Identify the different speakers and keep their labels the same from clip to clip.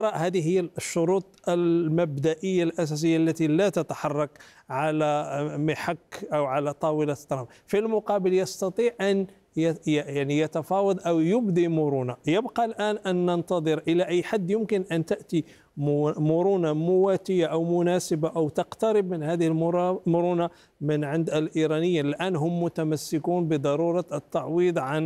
Speaker 1: هذه هي الشروط المبدئية الأساسية التي لا تتحرك على محك أو على طاولة ترامب. في المقابل يستطيع أن يعني يتفاوض أو يبدي مرونة. يبقى الآن أن ننتظر إلى أي حد يمكن أن تأتي مرونة مواتية أو مناسبة أو تقترب من هذه المرونة من عند الإيرانيين. الآن هم متمسكون بضرورة التعويض عن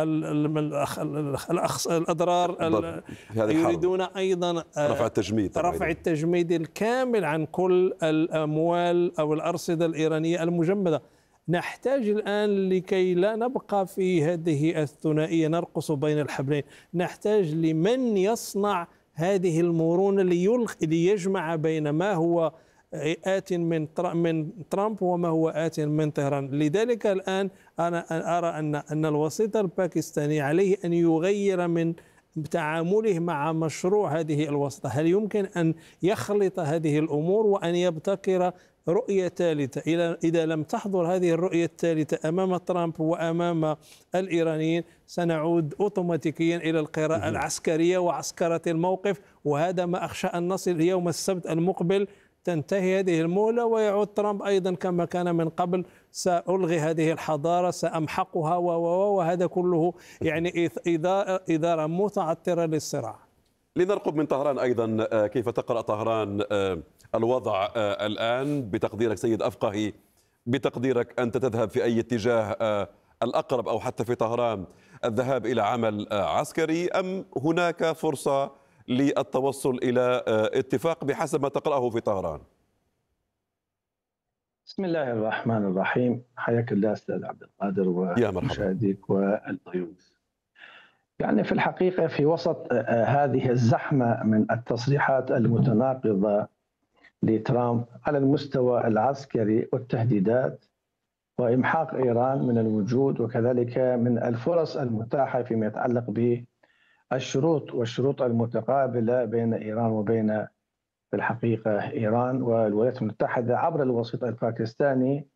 Speaker 1: الأضرار. يريدون أيضا رفع التجميد الكامل عن كل الأموال أو الأرصدة الإيرانية المجمدة. نحتاج الآن لكي لا نبقى في هذه الثنائية نرقص بين الحبلين، نحتاج لمن يصنع هذه المرونة ليجمع بين ما هو آت من ترامب وما هو آت من طهران. لذلك الآن أنا أرى أن الوسيط الباكستاني عليه أن يغير من تعامله مع مشروع هذه الوسطة. هل يمكن أن يخلط هذه الأمور وأن يبتكر رؤية ثالثة؟ إذا لم تحضر هذه الرؤية الثالثة أمام ترامب وأمام الإيرانيين سنعود أوتوماتيكيا إلى القراءة العسكرية وعسكرة الموقف، وهذا ما أخشى أن نصل يوم السبت المقبل تنتهي هذه المهلة ويعود ترامب أيضا كما كان من قبل: سألغي هذه الحضارة، سأمحقها وهذا كله يعني إدارة متعطرة للصراع.
Speaker 2: لنرقب من طهران أيضا، كيف تقرأ طهران الوضع الآن بتقديرك سيد أفقهي؟ بتقديرك أنت تذهب في أي اتجاه الأقرب، أو حتى في طهران الذهاب إلى عمل عسكري، أم هناك فرصة للتوصل إلى اتفاق بحسب ما تقرأه في طهران؟
Speaker 3: بسم الله الرحمن الرحيم. حياك الله أستاذ عبد القادر ومشاهديك والضيوف. يعني في الحقيقة في وسط هذه الزحمة من التصريحات المتناقضة لترامب على المستوى العسكري والتهديدات وإمحاق إيران من الوجود، وكذلك من الفرص المتاحة فيما يتعلق بالشروط المتقابلة بين إيران وبين في الحقيقة إيران والولايات المتحدة عبر الوسيط الباكستاني،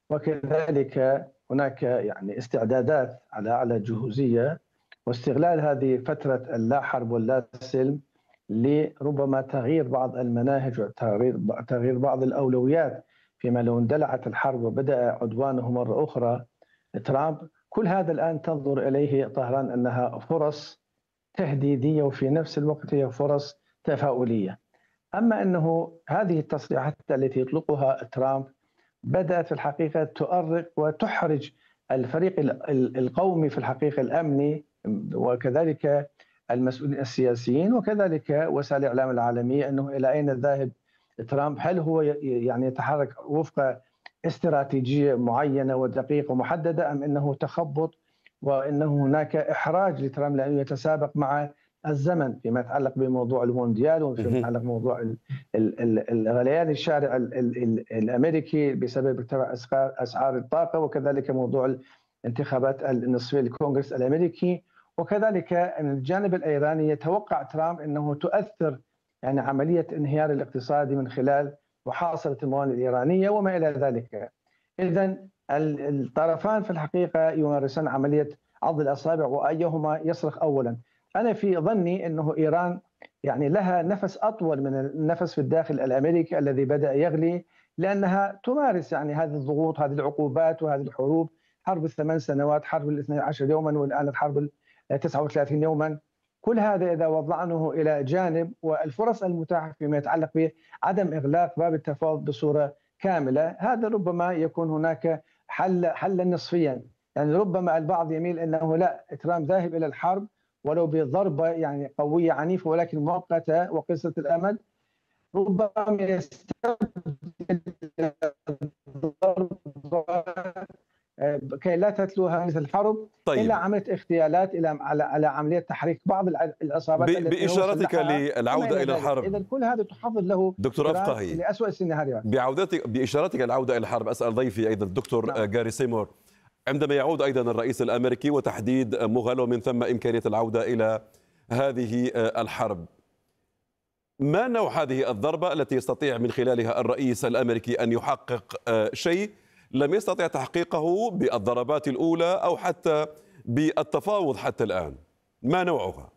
Speaker 3: وكذلك هناك يعني استعدادات على أعلى جهوزية واستغلال هذه فترة اللا حرب واللا سلم لربما تغيير بعض المناهج وتغيير بعض الأولويات، فيما لو اندلعت الحرب وبدأ عدوانه مرة أخرى ترامب. كل هذا الآن تنظر إليه طهران أنها فرص تهديدية وفي نفس الوقت هي فرص تفاؤلية. أما أنه هذه التصريحات التي يطلقها ترامب بدأت في الحقيقة تؤرق وتحرج الفريق القومي في الحقيقة الأمني، وكذلك المسؤولين السياسيين، وكذلك وسائل الإعلام العالمية، أنه إلى أين ذاهب ترامب؟ هل هو يعني يتحرك وفق استراتيجية معينة ودقيقة ومحددة، أم أنه تخبط وأنه هناك إحراج لترامب لأنه يتسابق مع الزمن فيما يتعلق بموضوع المونديال وفيما يتعلق بموضوع غليان الشارع الأمريكي بسبب ارتفاع أسعار الطاقة، وكذلك موضوع الانتخابات النصفية للكونغرس الأمريكي، وكذلك أن الجانب الإيراني يتوقع ترامب أنه تؤثر يعني عملية انهيار الاقتصادي من خلال محاصرة الموانئ الإيرانية وما إلى ذلك. إذن الطرفان في الحقيقة يمارسان عملية عض الأصابع وأيهما يصرخ أولا. أنا في ظني أنه إيران يعني لها نفس أطول من النفس في الداخل الأمريكي الذي بدأ يغلي، لأنها تمارس يعني هذه الضغوط، هذه العقوبات وهذه الحروب، حرب ال8 سنوات، حرب ال12 يوما، والآن الحرب ال39 يوما. كل هذا إذا وضعناه إلى جانب والفرص المتاحة فيما يتعلق بعدم إغلاق باب التفاوض بصورة كاملة، هذا ربما يكون هناك حلا نصفيا. يعني ربما البعض يميل أنه لا، ترامب ذاهب إلى الحرب ولو بضربة يعني قوية عنيفة ولكن مؤقتة وقصة الأمد، ربما يستبدل الضربة كي لا تتلوها مثل الحرب إلى عملية اغتيالات، إلى على عملية تحريك بعض العصابات.
Speaker 2: بإشارتك للعودة إلى الحرب،
Speaker 3: إذا كل هذا تحضر له
Speaker 2: دكتور أفقهي
Speaker 3: لأسوأ السيناريوهات.
Speaker 2: بإشارتك للعودة إلى الحرب، أسأل ضيفي أيضا الدكتور جاري سيمور، عندما يعود أيضا الرئيس الأمريكي وتحديد مغل ومن ثم إمكانية العودة إلى هذه الحرب، ما نوع هذه الضربة التي يستطيع من خلالها الرئيس الأمريكي أن يحقق شيء لم يستطع تحقيقه بالضربات الأولى أو حتى بالتفاوض حتى الآن؟ ما نوعها؟